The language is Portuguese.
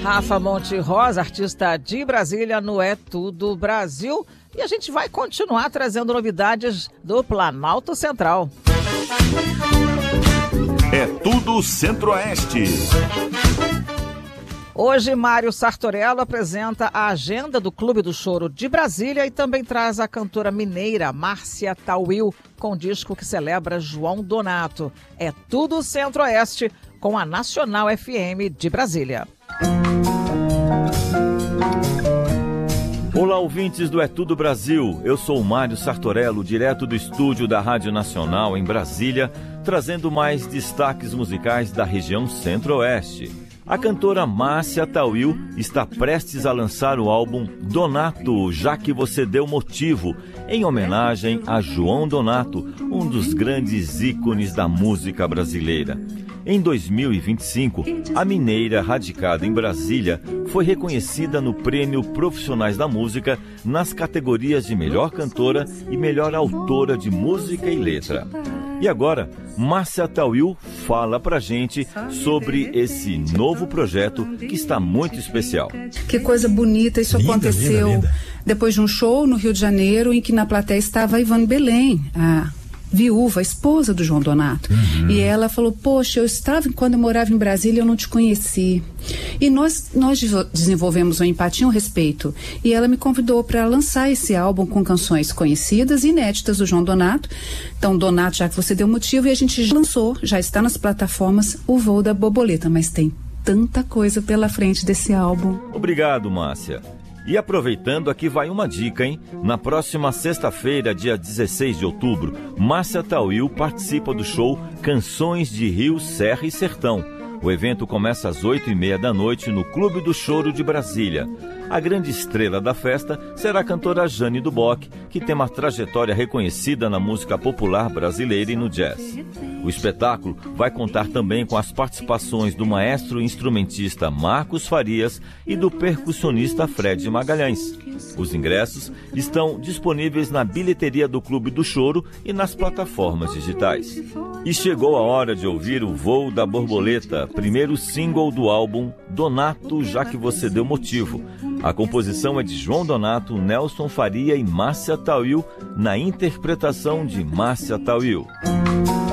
Rafa Monte Rosa, artista de Brasília, no É Tudo Brasil. E a gente vai continuar trazendo novidades do Planalto Central. É Tudo Centro-Oeste. Hoje, Mário Sartorello apresenta a agenda do Clube do Choro de Brasília e também traz a cantora mineira Márcia Tawil com um disco que celebra João Donato. É Tudo Centro-Oeste com a Nacional FM de Brasília. Olá, ouvintes do É Tudo Brasil. Eu sou o Mário Sartorello, direto do estúdio da Rádio Nacional em Brasília, trazendo mais destaques musicais da região Centro-Oeste. A cantora Márcia Tawil está prestes a lançar o álbum Donato, Já Que Você Deu Motivo, em homenagem a João Donato, um dos grandes ícones da música brasileira. Em 2025, a mineira radicada em Brasília foi reconhecida no Prêmio Profissionais da Música nas categorias de Melhor Cantora e Melhor Autora de Música e Letra. E agora, Márcia Tawil fala pra gente sobre esse novo projeto que está muito especial. Que coisa bonita, isso aconteceu linda. Depois de um show no Rio de Janeiro em que na plateia estava a Ivane Belém, a viúva, a esposa do João Donato. E ela falou, poxa, quando eu morava em Brasília, eu não te conheci. E nós desenvolvemos uma empatia, um respeito. E ela me convidou para lançar esse álbum com canções conhecidas e inéditas do João Donato. Então, Donato, Já Que Você Deu Motivo, e a gente já lançou, já está nas plataformas, O Voo da Borboleta. Mas tem tanta coisa pela frente desse álbum. Obrigado, Márcia. E aproveitando, aqui vai uma dica, hein? Na próxima sexta-feira, dia 16 de outubro, Márcia Tawil participa do show Canções de Rio, Serra e Sertão. O evento começa às 8h30 da noite no Clube do Choro de Brasília. A grande estrela da festa será a cantora Jane do Bock, que tem uma trajetória reconhecida na música popular brasileira e no jazz. O espetáculo vai contar também com as participações do maestro instrumentista Marcos Farias e do percussionista Fred Magalhães. Os ingressos estão disponíveis na bilheteria do Clube do Choro e nas plataformas digitais. E chegou a hora de ouvir O Voo da Borboleta, primeiro single do álbum Donato, Já Que Você Deu Motivo. A composição é de João Donato, Nelson Faria e Márcia Tawil, na interpretação de Márcia Tawil.